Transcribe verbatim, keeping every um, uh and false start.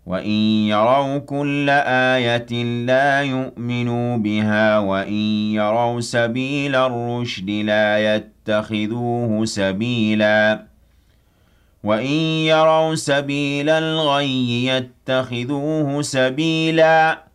وَإِن يَرَوْا كُلَّ آيَةٍ لَّا يُؤْمِنُوا بِهَا وَإِن يَرَوْا سَبِيلَ الرُّشْدِ لَا يَتَّخِذُوهُ سَبِيلًا وَإِن يَرَوْا سَبِيلَ الْغَيِّ يَتَّخِذُوهُ سَبِيلًا